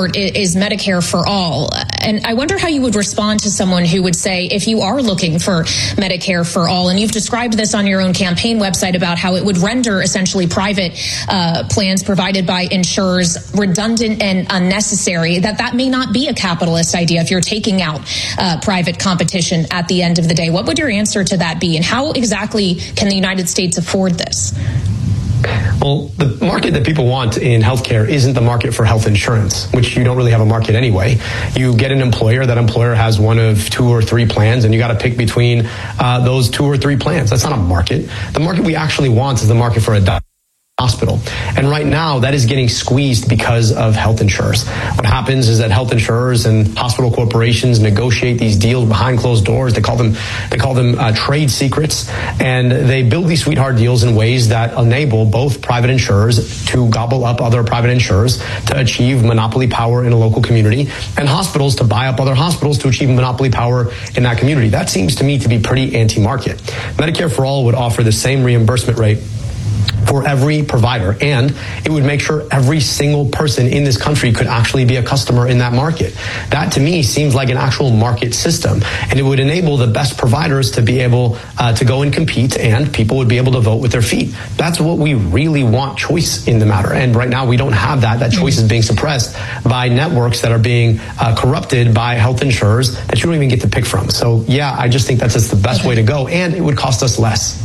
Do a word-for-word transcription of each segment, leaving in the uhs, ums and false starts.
is Medicare for all. And I wonder how you would respond to someone who would say, if you are looking for Medicare for all, and you've described this on your own campaign website about how it would render essentially private uh, plans provided by insurers redundant and unnecessary, that that may not be a capitalist idea if you're taking out uh, private competition at the end of the day. What would your answer to that be? And how exactly can the United States afford this? Well, the market that people want in healthcare isn't the market for health insurance, which you don't really have a market anyway. You get an employer, that employer has one of two or three plans, and you got to pick between uh, those two or three plans. That's not a market. The market we actually want is the market for a doctor. Hospital. And right now that is getting squeezed because of health insurers. What happens is that health insurers and hospital corporations negotiate these deals behind closed doors. They call them they call them uh, trade secrets, and they build these sweetheart deals in ways that enable both private insurers to gobble up other private insurers to achieve monopoly power in a local community, and hospitals to buy up other hospitals to achieve monopoly power in that community. That seems to me to be pretty anti-market. Medicare for All would offer the same reimbursement rate for every provider, and it would make sure every single person in this country could actually be a customer in that market. That to me seems like an actual market system, and it would enable the best providers to be able uh, to go and compete, and people would be able to vote with their feet. That's what we really want, choice in the matter. And right now we don't have that. That choice is being suppressed by networks that are being uh, corrupted by health insurers that you don't even get to pick from. So yeah, I just think that's just the best okay. way to go, and it would cost us less.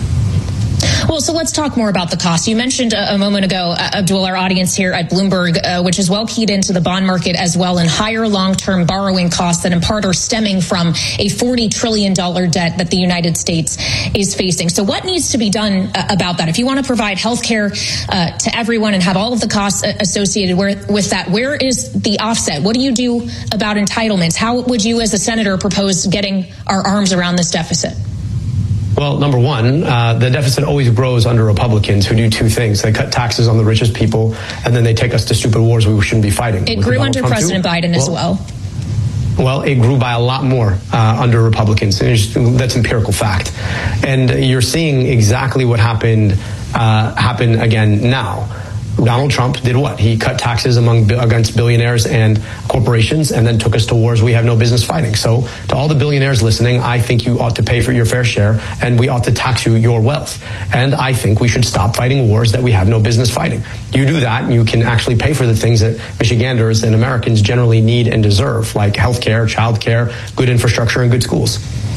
Well, so let's talk more about the cost. You mentioned a, a moment ago, uh, Abdul, our audience here at Bloomberg, uh, which is well keyed into the bond market as well, and higher long-term borrowing costs that in part are stemming from a forty trillion dollars debt that the United States is facing. So what needs to be done uh, about that? If you want to provide health care uh, to everyone and have all of the costs associated with that, where is the offset? What do you do about entitlements? How would you as a senator propose getting our arms around this deficit? Well, number one, uh, the deficit always grows under Republicans who do two things. They cut taxes on the richest people, and then they take us to stupid wars we shouldn't be fighting. It grew under Trump President too? Biden as well. Well, it grew by a lot more uh, under Republicans. Just, that's empirical fact. And you're seeing exactly what happened uh, happen again now. Donald Trump did what? He cut taxes among against billionaires and corporations, and then took us to wars we have no business fighting. So to all the billionaires listening, I think you ought to pay for your fair share, and we ought to tax you your wealth. And I think we should stop fighting wars that we have no business fighting. You do that, and you can actually pay for the things that Michiganders and Americans generally need and deserve, like health care, child care, good infrastructure, and good schools.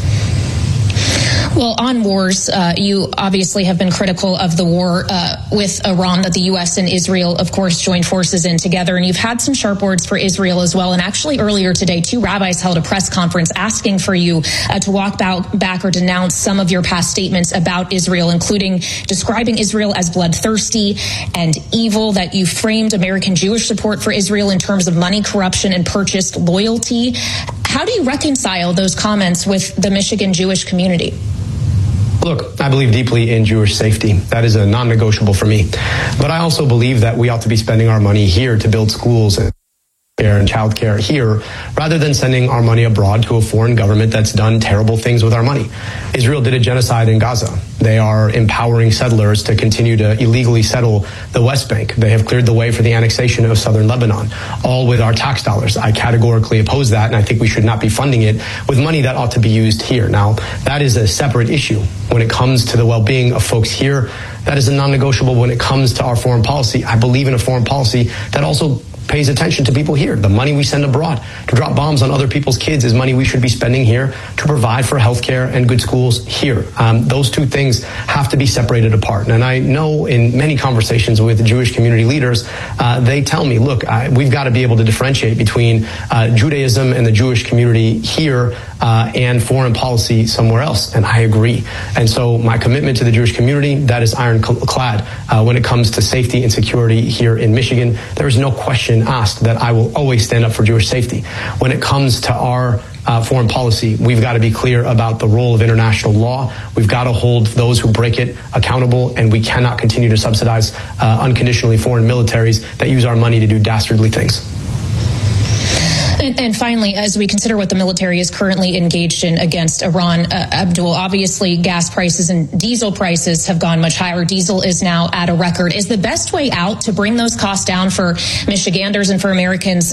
Well, on wars, uh, you obviously have been critical of the war uh, with Iran that the U S and Israel, of course, joined forces in together. And you've had some sharp words for Israel as well. And actually earlier today, two rabbis held a press conference asking for you uh, to walk back or denounce some of your past statements about Israel, including describing Israel as bloodthirsty and evil, that you framed American Jewish support for Israel in terms of money, corruption, and purchased loyalty. How do you reconcile those comments with the Michigan Jewish community? Look, I believe deeply in Jewish safety. That is a non-negotiable for me. But I also believe that we ought to be spending our money here to build schools and care and child care here, rather than sending our money abroad to a foreign government that's done terrible things with our money. Israel did a genocide in Gaza. They are empowering settlers to continue to illegally settle the West Bank. They have cleared the way for the annexation of southern Lebanon, all with our tax dollars. I categorically oppose that, and I think we should not be funding it with money that ought to be used here. Now, that is a separate issue. When it comes to the well-being of folks here, that is a non-negotiable. When it comes to our foreign policy, I believe in a foreign policy that also pays attention to people here. The money we send abroad to drop bombs on other people's kids is money we should be spending here to provide for healthcare and good schools here. Um, those two things have to be separated apart. And I know in many conversations with Jewish community leaders, uh, they tell me, look, I, we've got to be able to differentiate between uh, Judaism and the Jewish community here uh, and foreign policy somewhere else. And I agree. And so my commitment to the Jewish community, that is ironclad. Uh, when it comes to safety and security here in Michigan, there is no question asked that I will always stand up for Jewish safety. When it comes to our uh, foreign policy, we've got to be clear about the role of international law. We've got to hold those who break it accountable, and we cannot continue to subsidize uh, unconditionally foreign militaries that use our money to do dastardly things. And, and finally, as we consider what the military is currently engaged in against Iran, uh, Abdul, obviously gas prices and diesel prices have gone much higher. Diesel is now at a record. Is the best way out to bring those costs down for Michiganders and for Americans